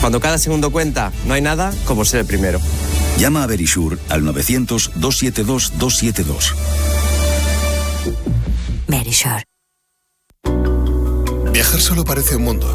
Cuando cada segundo cuenta, no hay nada como ser el primero. Llama a Verisur al 900-272-272. Verisur. Viajar solo parece un mundo.